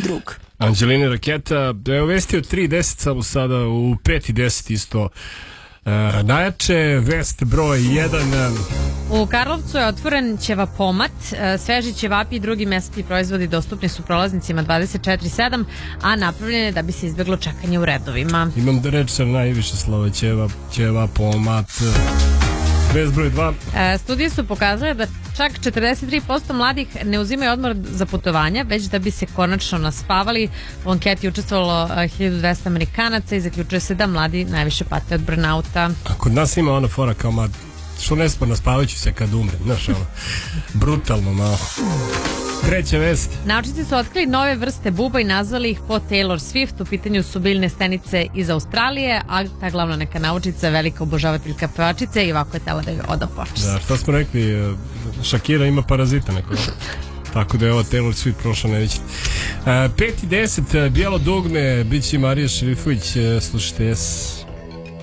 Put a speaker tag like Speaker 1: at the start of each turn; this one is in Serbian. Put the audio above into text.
Speaker 1: drug.
Speaker 2: Anđelina Raketa, evo vesti od 3:10, samo sada u 5:10 isto. Najjače, vest broj 1.
Speaker 3: U Karlovcu je otvoren ćevapomat. Sveži ćevapi i drugi mesni proizvodi dostupni su prolaznicima 24/7, a napravljen je da bi se izbjeglo čekanje u redovima.
Speaker 2: Imam da reći sa najviše slova, ćevapomat. Vest broj 2.
Speaker 3: Studije su pokazale da čak 43% mladih ne uzimaju odmor za putovanja, već da bi se konačno naspavali. U anketi je učestvovalo 1200 Amerikanaca i zaključuje se da mladi najviše pate od burnouta.
Speaker 2: A kod nas ima ona fora kao što ne spod naspavajući se kad umre, znaš ono, brutalno malo. Treća vest.
Speaker 3: Naučnici su otkrili nove vrste buba i nazvali ih po Taylor Swift. U pitanju su biljne stenice iz Australije, a ta glavna neka naučnica, velika obožavateljka pevačice, i ovako je tela da je oda počast.
Speaker 2: Da, šta smo rekli, Shakira ima parazita neko. Tako da je ovo Taylor Swift prošla neviće. 5:10, bijelo dugme, bit će Marija Šerifović, slušajte,